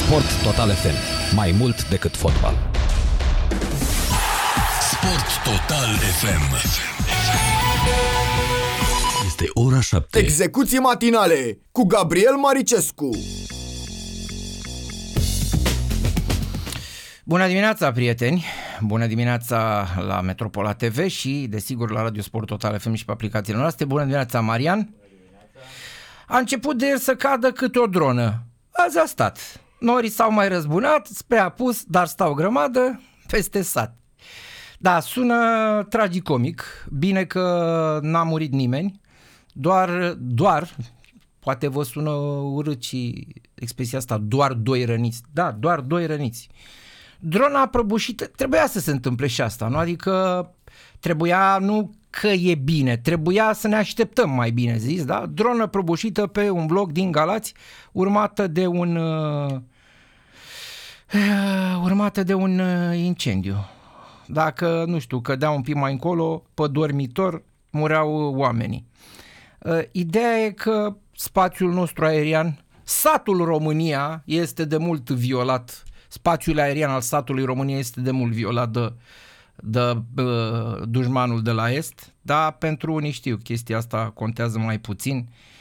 Sport Total FM. Mai mult decât fotbal. Sport Total FM. Este ora 7. Execuții matinale cu Gabriel Maricescu. Bună dimineața, prieteni! Bună dimineața la Metropola TV și, desigur, la Radio Sport Total FM și pe aplicațiile noastre. Bună dimineața, Marian! Bună dimineața. A început de ieri să cadă câte o dronă. Azi a stat. Norii s-au mai răzbunat, spre apus, dar stau grămadă peste sat. Da, sună tragicomic. Bine că n-a murit nimeni. Doar, poate vă sună urât și expresia asta, doar 2 răniți. Da, doar 2 răniți. Drona prăbușită, trebuia să se întâmple și asta, nu? Adică trebuia, nu că e bine, trebuia să ne așteptăm, mai bine zis, da? Dronă prăbușită pe un bloc din Galați, urmată de un incendiu. Dacă, nu știu, cădea un pic mai încolo, pe dormitor, mureau oamenii. Ideea e că spațiul nostru aerian, satul România, este de mult violat. Spațiul aerian al statului România este de mult violat de dușmanul de la est, dar pentru unii știu, chestia asta contează mai puțin.